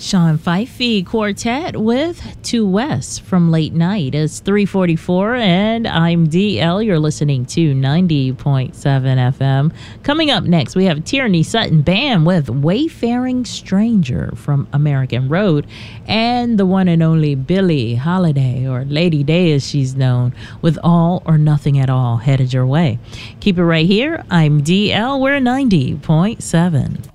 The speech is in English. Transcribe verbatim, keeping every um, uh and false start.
Sean Fifey Quartet with Two West from Late Night. It's three forty-four and I'm D L. You're listening to ninety point seven F M. Coming up next, we have Tierney Sutton Band with Wayfaring Stranger from American Road, and the one and only Billie Holiday, or Lady Day as she's known, with All or Nothing at All headed your way. Keep it right here. I'm D L. We're ninety point seven.